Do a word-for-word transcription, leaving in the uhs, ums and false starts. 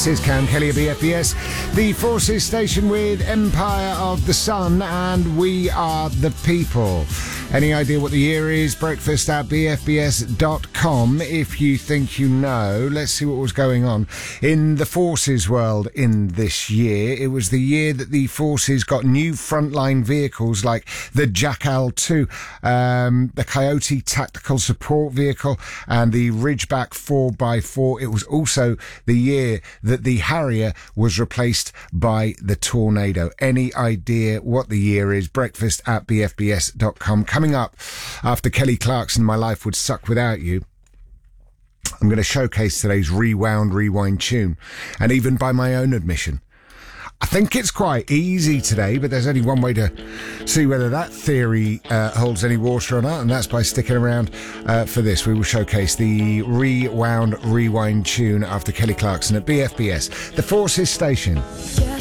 This is Cam Kelly of B F B S, the Forces station with Empire of the Sun, and we are the people. Any idea what the year is? Breakfast at b f b s dot com if you think you know. Let's see what was going on in the Forces world in this year. It was the year that the Forces got new frontline vehicles like the Jackal two, um, the Coyote Tactical Support Vehicle and the Ridgeback four by four. It was also the year that the Harrier was replaced by the Tornado. Any idea what the year is? Breakfast at b f b s dot com. Coming up after Kelly Clarkson, My Life Would Suck Without You, I'm going to showcase today's Rewound Rewind tune. And even by my own admission, I think it's quite easy today, but there's only one way to see whether that theory uh, holds any water or not, and that's by sticking around uh, for this. We will showcase the Rewound Rewind tune after Kelly Clarkson at B F B S, the Forces station.